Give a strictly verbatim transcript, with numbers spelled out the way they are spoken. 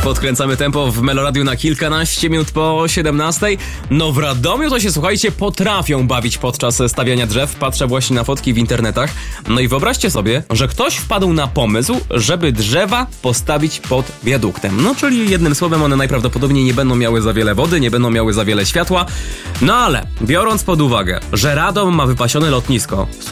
Podkręcamy tempo w Meloradiu na kilkanaście minut po siedemnastej. No w Radomiu to się, słuchajcie, potrafią bawić podczas stawiania drzew. Patrzę właśnie na fotki w internetach. No i wyobraźcie sobie, że ktoś wpadł na pomysł, żeby drzewa postawić pod wiaduktem. No czyli jednym słowem one najprawdopodobniej nie będą miały za wiele wody, nie będą miały za wiele światła. No ale biorąc pod uwagę, że Radom ma wypasione lotnisko,